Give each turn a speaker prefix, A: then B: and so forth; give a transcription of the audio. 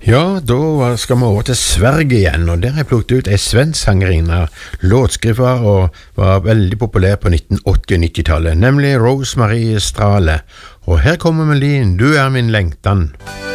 A: Ja, da skal vi over til Sverige igjen, og der har jeg plukket ut en svensk sangerine, låtskriver og var veldig populær på 1980- og 90-tallet, nemlig Rose-Marie Strale. Og her kommer melodien «Du er min lengtan».